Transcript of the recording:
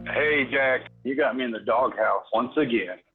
Hey, Jack, you got me in the doghouse once again.